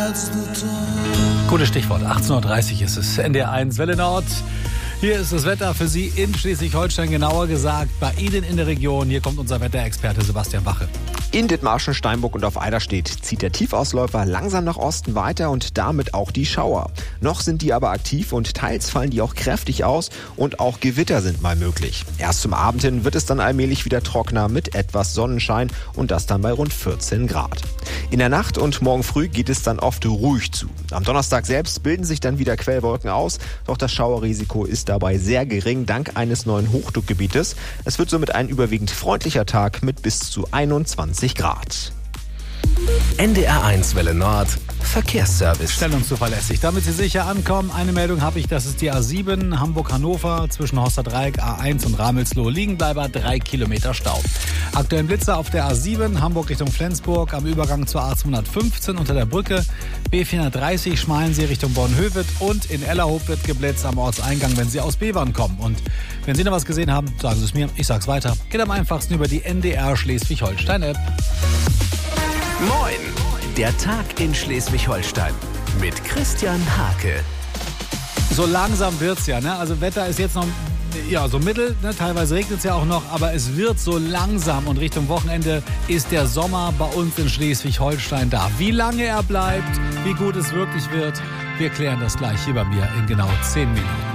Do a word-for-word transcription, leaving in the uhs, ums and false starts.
Gutes Stichwort, achtzehn Uhr dreißig ist es, N D R eins Welle Nord. Hier ist das Wetter für Sie in Schleswig-Holstein, genauer gesagt bei Ihnen in der Region. Hier kommt unser Wetterexperte Sebastian Wache. In Dithmarschen, Steinburg und auf Eiderstedt zieht der Tiefausläufer langsam nach Osten weiter und damit auch die Schauer. Noch sind die aber aktiv und teils fallen die auch kräftig aus und auch Gewitter sind mal möglich. Erst zum Abend hin wird es dann allmählich wieder trockener mit etwas Sonnenschein und das dann bei rund vierzehn Grad. In der Nacht und morgen früh geht es dann oft ruhig zu. Am Donnerstag selbst bilden sich dann wieder Quellwolken aus, doch das Schauerrisiko ist dabei sehr gering dank eines neuen Hochdruckgebietes. Es wird somit ein überwiegend freundlicher Tag mit bis zu einundzwanzig Grad. N D R eins Welle Nord Verkehrsservice. Stellungszuverlässig. Damit Sie sicher ankommen, eine Meldung habe ich, das ist die A sieben Hamburg-Hannover zwischen Horsterdreieck, A eins und Ramelsloh. Liegenbleiber drei Kilometer Stau. Aktuell Blitzer auf der A sieben Hamburg Richtung Flensburg am Übergang zur A zweihundertfünfzehn unter der Brücke. B vierhundertdreißig Schmalensee Richtung Bornhöved und in Ellerhof wird geblitzt am Ortseingang, wenn Sie aus Bevern kommen. Und wenn Sie noch was gesehen haben, sagen Sie es mir, ich sag's weiter. Geht am einfachsten über die N D R Schleswig-Holstein-App. Moin! Der Tag in Schleswig-Holstein mit Christian Hake. So langsam wird's ja, ne? Also Wetter ist jetzt noch ja so mittel, ne? Teilweise regnet es ja auch noch, aber es wird so langsam und Richtung Wochenende ist der Sommer bei uns in Schleswig-Holstein da. Wie lange er bleibt, wie gut es wirklich wird, wir klären das gleich hier bei mir in genau zehn Minuten.